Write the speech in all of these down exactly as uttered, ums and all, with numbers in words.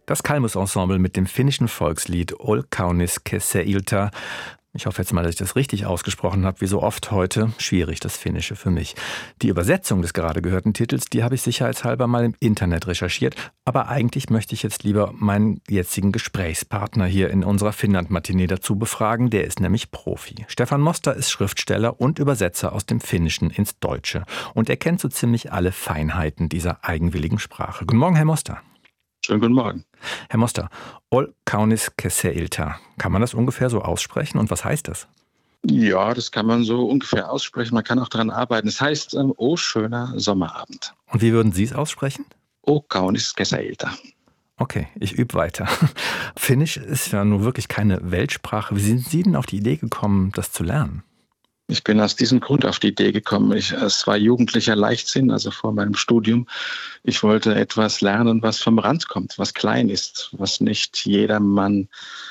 Das Kalmus-Ensemble mit dem finnischen Volkslied Ol kaunis kesä ilta. Ich hoffe jetzt mal, dass ich das richtig ausgesprochen habe, wie so oft heute. Schwierig, das Finnische für mich. Die Übersetzung des gerade gehörten Titels, die habe ich sicherheitshalber mal im Internet recherchiert. Aber eigentlich möchte ich jetzt lieber meinen jetzigen Gesprächspartner hier in unserer Finnland-Matinee dazu befragen. Der ist nämlich Profi. Stefan Moster ist Schriftsteller und Übersetzer aus dem Finnischen ins Deutsche. Und er kennt so ziemlich alle Feinheiten dieser eigenwilligen Sprache. Guten Morgen, Herr Moster. Schönen guten Morgen. Herr Moster, Ol kaunis kesä ilta. Kann man das ungefähr so aussprechen und was heißt das? Ja, das kann man so ungefähr aussprechen. Man kann auch daran arbeiten. Es heißt, ähm, oh, schöner Sommerabend. Und wie würden Sie es aussprechen? Ol kaunis kesä ilta. Okay, ich übe weiter. Finnisch ist ja nun wirklich keine Weltsprache. Wie sind Sie denn auf die Idee gekommen, das zu lernen? Ich bin aus diesem Grund auf die Idee gekommen. Ich, es war jugendlicher Leichtsinn, also vor meinem Studium. Ich wollte etwas lernen, was vom Rand kommt, was klein ist, was nicht jedermann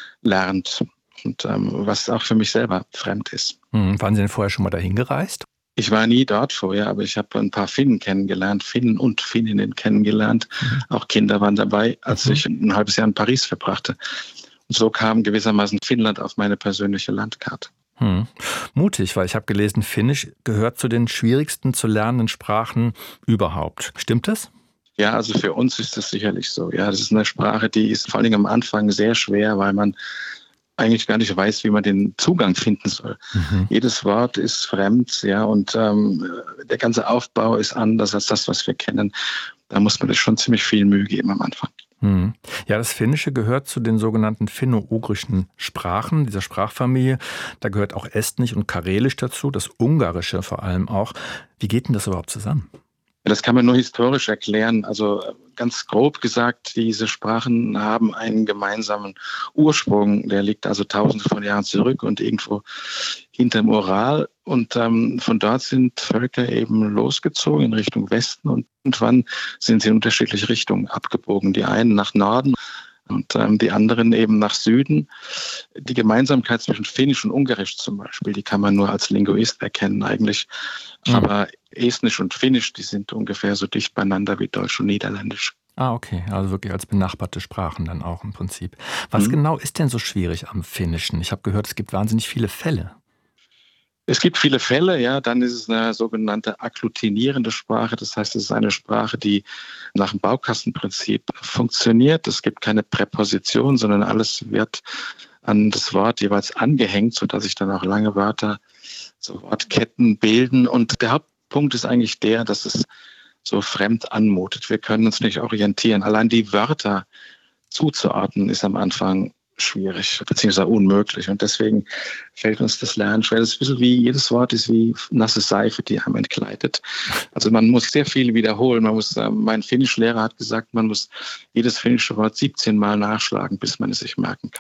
lernt und ähm, was auch für mich selber fremd ist. Hm, waren Sie denn vorher schon mal dahin gereist? Ich war nie dort vorher, aber ich habe ein paar Finnen kennengelernt, Finnen und Finninnen kennengelernt. Mhm. Auch Kinder waren dabei, als mhm. ich ein halbes Jahr in Paris verbrachte. Und so kam gewissermaßen Finnland auf meine persönliche Landkarte. Hm. Mutig, weil ich habe gelesen, Finnisch gehört zu den schwierigsten zu lernenden Sprachen überhaupt. Stimmt das? Ja, also für uns ist das sicherlich so. Ja, das ist eine Sprache, die ist vor allem am Anfang sehr schwer, weil man eigentlich gar nicht weiß, wie man den Zugang finden soll. Mhm. Jedes Wort ist fremd, ja, und ähm, der ganze Aufbau ist anders als das, was wir kennen. Da muss man sich schon ziemlich viel Mühe geben am Anfang. Hm. Ja, das Finnische gehört zu den sogenannten finno-ugrischen Sprachen, dieser Sprachfamilie. Da gehört auch Estnisch und Karelisch dazu, das Ungarische vor allem auch. Wie geht denn das überhaupt zusammen? Das kann man nur historisch erklären. Also ganz grob gesagt, diese Sprachen haben einen gemeinsamen Ursprung. Der liegt also tausende von Jahren zurück und irgendwo hinterm Ural. Und ähm, von dort sind Völker eben losgezogen in Richtung Westen. Und irgendwann sind sie in unterschiedliche Richtungen abgebogen. Die einen nach Norden und ähm, die anderen eben nach Süden. Die Gemeinsamkeit zwischen Finnisch und Ungarisch zum Beispiel, die kann man nur als Linguist erkennen eigentlich. Mhm. Aber Estnisch und Finnisch, die sind ungefähr so dicht beieinander wie Deutsch und Niederländisch. Ah, okay. Also wirklich als benachbarte Sprachen dann auch im Prinzip. Was mhm. genau ist denn so schwierig am Finnischen? Ich habe gehört, es gibt wahnsinnig viele Fälle. Es gibt viele Fälle, ja. Dann ist es eine sogenannte agglutinierende Sprache. Das heißt, es ist eine Sprache, die nach dem Baukastenprinzip funktioniert. Es gibt keine Präposition, sondern alles wird an das Wort jeweils angehängt, sodass sich dann auch lange Wörter, so Wortketten bilden. Und der Hauptpunkt ist eigentlich der, dass es so fremd anmutet. Wir können uns nicht orientieren. Allein die Wörter zuzuordnen ist am Anfang schwierig, beziehungsweise unmöglich. Und deswegen fällt uns das Lernen schwer. Das ist ein bisschen wie, jedes Wort ist wie nasse Seife, die einem entgleitet. Also man muss sehr viel wiederholen. Man muss, äh, mein Finnischlehrer hat gesagt, man muss jedes finnische Wort siebzehn Mal nachschlagen, bis man es sich merken kann.